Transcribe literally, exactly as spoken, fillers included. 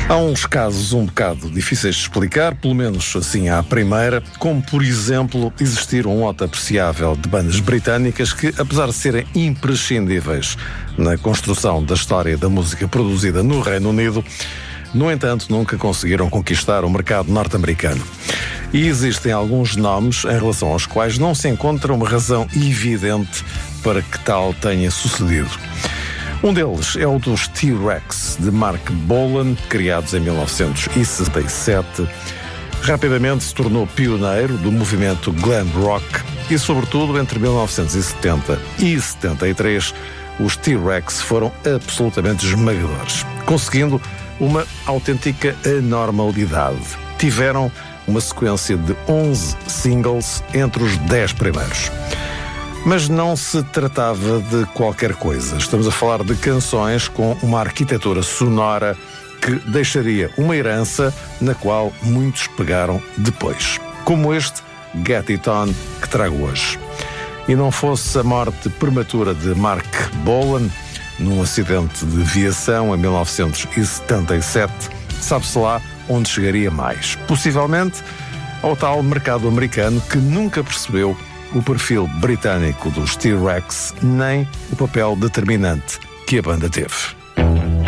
Há uns casos um bocado difíceis de explicar, pelo menos assim à primeira, como por exemplo existir um lote apreciável de bandas britânicas que, apesar de serem imprescindíveis na construção da história da música produzida no Reino Unido, no entanto nunca conseguiram conquistar o mercado norte-americano. E existem alguns nomes em relação aos quais não se encontra uma razão evidente para que tal tenha sucedido. Um deles é o dos T-Rex, de Marc Bolan, criados em mil novecentos e sessenta e sete. Rapidamente se tornou pioneiro do movimento glam rock e, sobretudo, entre mil novecentos e setenta e setenta e três, os T-Rex foram absolutamente esmagadores, conseguindo uma autêntica anormalidade. Tiveram uma sequência de onze singles entre os dez primeiros. Mas não se tratava de qualquer coisa. Estamos a falar de canções com uma arquitetura sonora que deixaria uma herança na qual muitos pegaram depois. Como este Get It On que trago hoje. E não fosse a morte prematura de Marc Bolan num acidente de viação em mil novecentos e setenta e sete, sabe-se lá onde chegaria mais. Possivelmente ao tal mercado americano que nunca percebeu o perfil britânico dos T-Rex, nem o papel determinante que a banda teve.